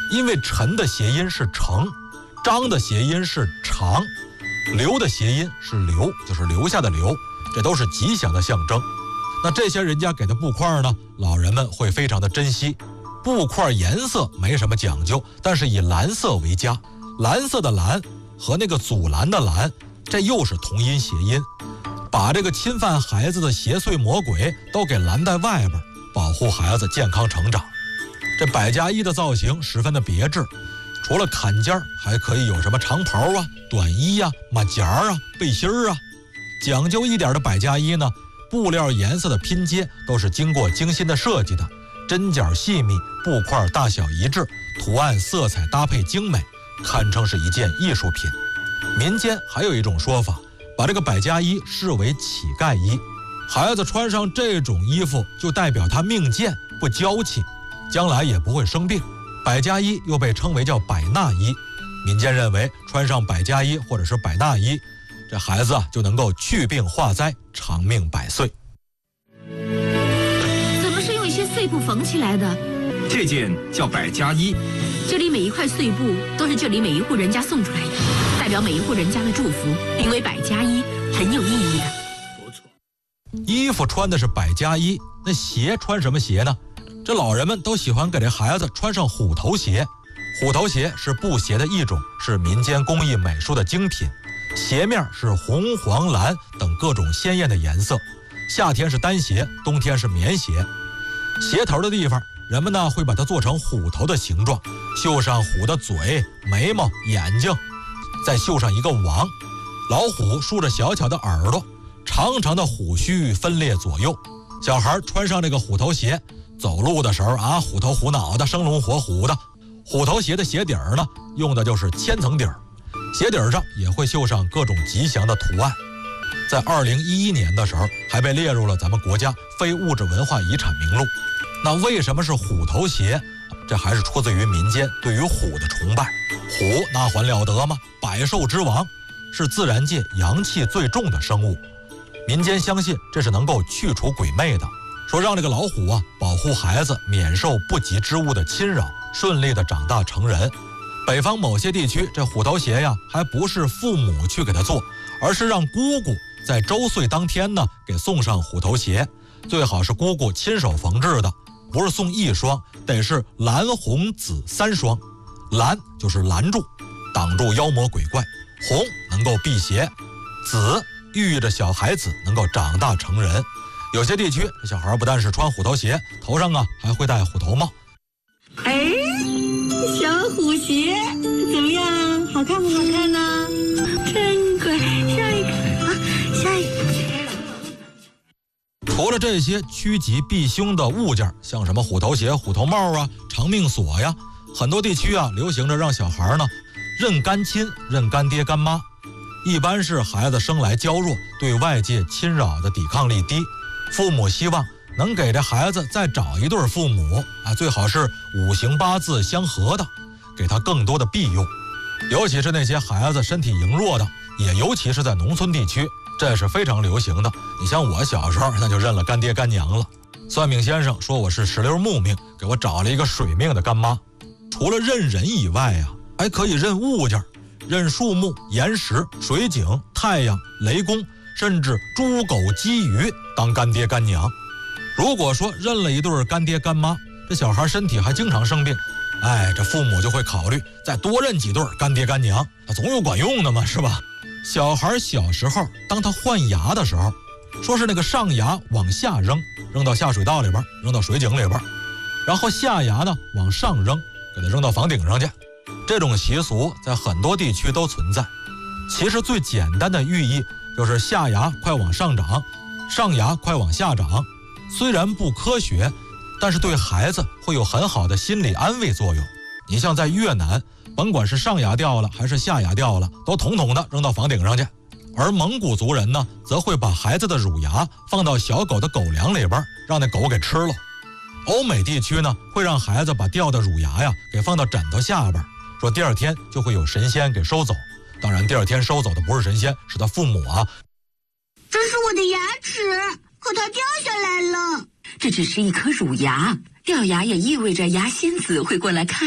因为陈的谐音是成，张的谐音是长，刘的谐音是留，就是留下的留，这都是吉祥的象征。那这些人家给的布块呢，老人们会非常的珍惜。布块颜色没什么讲究，但是以蓝色为佳，蓝色的蓝和那个阻拦的拦，这又是同音谐音，把这个侵犯孩子的邪祟魔鬼都给拦在外边，保护孩子健康成长。这百家衣的造型十分的别致，除了坎肩还可以有什么长袍啊、短衣啊、马甲啊、背心啊。讲究一点的百家衣呢，布料颜色的拼接都是经过精心的设计的，针脚细密，布块大小一致，图案色彩搭配精美，堪称是一件艺术品。民间还有一种说法，把这个百家衣视为乞丐衣，孩子穿上这种衣服就代表他命贱不娇气，将来也不会生病。百家衣又被称为叫百纳衣，民间认为穿上百家衣或者是百纳衣，这孩子就能够去病化灾，长命百岁。 怎么是用一些碎布缝起来的？ 这件叫百家衣， 这里每一块碎布都是这里每一户人家送出来的，代表每一户人家的祝福，名为百家衣，很有意义的。 不错。 衣服穿的是百家衣，那鞋穿什么鞋呢？这老人们都喜欢给这孩子穿上虎头鞋。虎头鞋是布鞋的一种，是民间工艺美术的精品，鞋面是红、黄、蓝等各种鲜艳的颜色。夏天是单鞋，冬天是棉鞋。鞋头的地方，人们呢会把它做成虎头的形状，绣上虎的嘴、眉毛、眼睛，再绣上一个王。老虎竖着小巧的耳朵，长长的虎须分列左右。小孩穿上这个虎头鞋，走路的时候啊，虎头虎脑的，生龙活虎的。虎头鞋的鞋底儿呢，用的就是千层底儿，鞋底儿上也会绣上各种吉祥的图案。在2011年的时候，还被列入了咱们国家非物质文化遗产名录。那为什么是虎头鞋？这还是出自于民间对于虎的崇拜。虎那还了得吗？百兽之王，是自然界阳气最重的生物。民间相信这是能够去除鬼魅的，说让这个老虎啊保护孩子免受不吉之物的侵扰，顺利的长大成人。北方某些地区，这虎头鞋呀还不是父母去给他做，而是让姑姑在周岁当天呢给送上虎头鞋，最好是姑姑亲手缝制的，不是送一双，得是蓝红紫3双。蓝就是拦住，挡住妖魔鬼怪；红能够辟邪，紫寓意着小孩子能够长大成人。有些地区这小孩不但是穿虎头鞋，头上啊还会戴虎头帽。 哎，小虎鞋怎么样？好看不好看呢？真乖，下一个啊，下一个。 除了这些趋吉避凶的物件，像什么虎头鞋、虎头帽啊、长命锁呀，很多地区啊流行着让小孩呢认干亲、认干爹干妈。一般是孩子生来娇弱，对外界侵扰的抵抗力低，父母希望能给这孩子再找一对父母啊，最好是5行8字相合的，给他更多的庇佑。尤其是那些孩子身体羸弱的，也尤其是在农村地区，这是非常流行的。你像我小时候，那就认了干爹干娘了。算命先生说我是石榴木命，给我找了一个水命的干妈。除了认人以外啊，还可以认物件，认树木、岩石、水井、太阳、雷公，甚至猪狗鸡鱼当干爹干娘。如果说认了一对干爹干妈，这小孩身体还经常生病，这父母就会考虑再多认几对干爹干娘，总有管用的嘛，是吧？小孩小时候当他换牙的时候，说是那个上牙往下扔，扔到下水道里边，扔到水井里边，然后下牙呢往上扔，给他扔到房顶上去。这种习俗在很多地区都存在。其实最简单的寓意就是下牙快往上长，上牙快往下长。虽然不科学，但是对孩子会有很好的心理安慰作用。你像在越南，甭管是上牙掉了还是下牙掉了，都统统的扔到房顶上去。而蒙古族人呢，则会把孩子的乳牙放到小狗的狗粮里边，让那狗给吃了。欧美地区呢，会让孩子把掉的乳牙呀给放到枕头下边，说第二天就会有神仙给收走。当然第二天收走的不是神仙，是他父母啊。 这是我的牙齿，可它掉下来了。 这只是一颗乳牙，掉牙也意味着牙仙子会过来看